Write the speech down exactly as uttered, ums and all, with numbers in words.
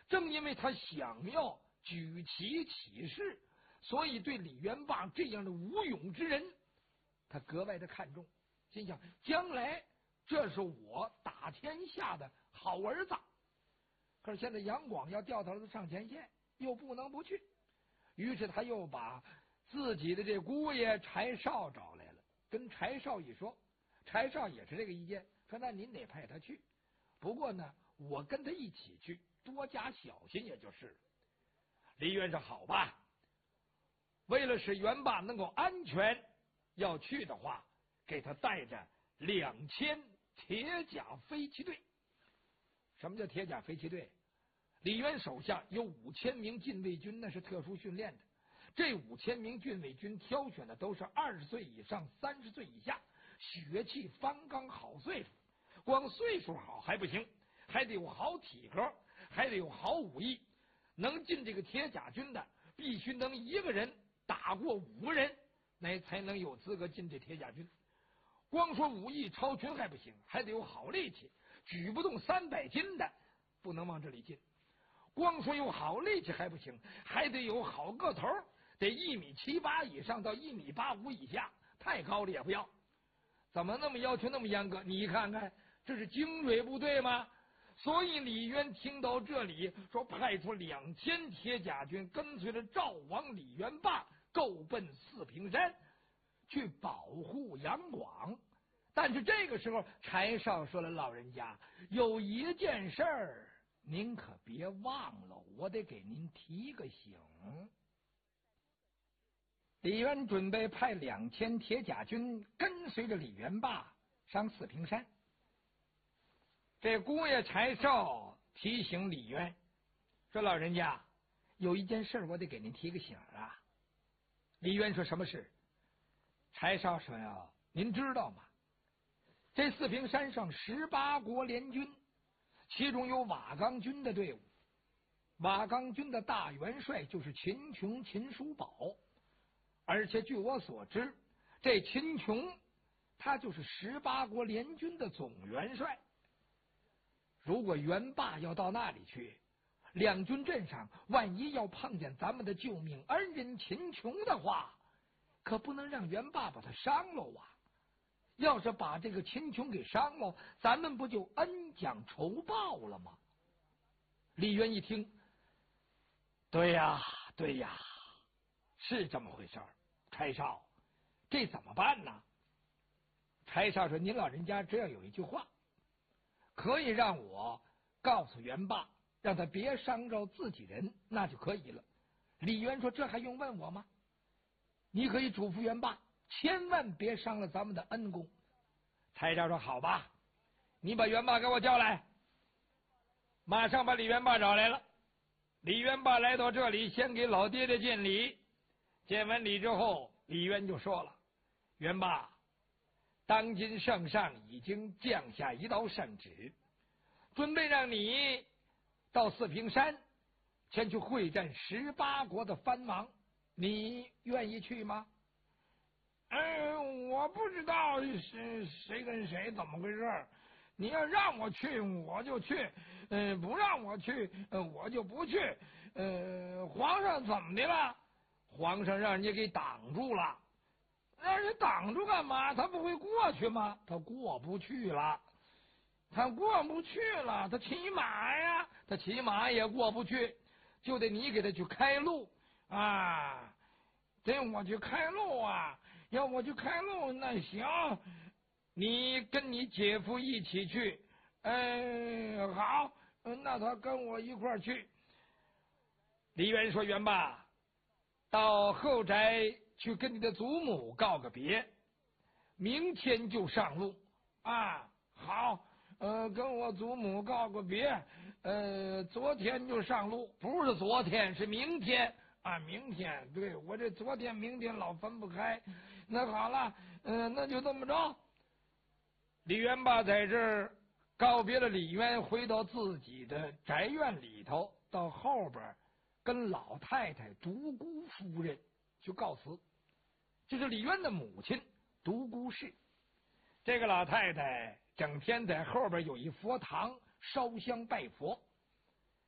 正因为他想要举旗起事，所以对李元霸这样的武勇之人，他格外的看重，心想将来这是我打天下的好儿子。可是现在杨广要调他儿子上前线，又不能不去，于是他又把自己的这姑爷柴少找来了，跟柴少一说，柴少也是这个意见，说那您得派他去，不过呢我跟他一起去，多加小心也就是了。李渊说好吧，为了使元霸能够安全，要去的话给他带着两千铁甲飞骑队。什么叫铁甲飞骑队？李渊手下有五千名禁卫军，那是特殊训练的。这五千名禁卫军挑选的都是二十岁以上、三十岁以下，血气方刚，好岁数。光岁数好还不行，还得有好体格，还得有好武艺。能进这个铁甲军的，必须能一个人打过五个人，那才能有资格进这铁甲军。光说武艺超群还不行，还得有好力气，举不动三百斤的不能往这里进。光说有好力气还不行，还得有好个头，得一米七八以上到一米八五以下，太高了也不要。怎么那么要求那么严格？你看看，这是精锐部队吗？所以李渊听到这里，说派出两千铁甲军跟随着赵王李元霸够奔四平山去保护杨广。但是这个时候柴少说了，老人家有一件事儿您可别忘了，我得给您提个醒。李渊准备派两千铁甲军跟随着李元霸上四平山。这姑爷柴少提醒李渊说，老人家有一件事我得给您提个醒啊。李渊说什么事？柴少说呀，您知道吗？这四平山上十八国联军，其中有瓦岗军的队伍，瓦岗军的大元帅就是秦琼秦叔宝，而且据我所知，这秦琼他就是十八国联军的总元帅。如果元霸要到那里去，两军阵上万一要碰见咱们的救命恩人秦琼的话，可不能让元霸把他伤了啊！要是把这个秦琼给伤了，咱们不就恩将仇报了吗？李渊一听，对呀对呀，是这么回事儿。柴少，这怎么办呢？柴少说，您老人家只要有一句话可以让我告诉元霸，让他别伤着自己人，那就可以了。李渊说，这还用问我吗？你可以嘱咐元霸千万别伤了咱们的恩公。柴少说，好吧，你把元霸给我叫来。马上把李元霸找来了。李元霸来到这里，先给老爹爹见礼。见完礼之后，李渊就说了，元霸，当今圣上已经降下一道圣旨，准备让你到四平山前去会战十八国的藩王，你愿意去吗？ 嗯，我不知道谁谁跟谁怎么回事，你要让我去我就去，嗯、呃，不让我去，呃，我就不去。呃，皇上怎么的了？ 皇上让你给挡住了。 让人挡住干嘛？他不会过去吗？ 他过不去了。 他过不去了，他骑马呀， 他骑马也过不去，就得你给他去开路啊！得我去开路啊！要我去开路，那行， 你跟你姐夫一起去。 嗯，好，那他跟我一块儿去。 李渊说，元霸，到后宅去跟你的祖母告个别，明天就上路啊。好，呃，跟我祖母告个别，呃，昨天就上路。 不是昨天，是明天啊，明天。对，我这昨天明天老分不开。那好了，嗯、呃，那就这么着。 李元霸在这儿告别了李渊，回到自己的宅院里头，到后边跟老太太独孤夫人去告辞。这是李渊的母亲独孤氏。这个老太太整天在后边有一佛堂烧香拜佛，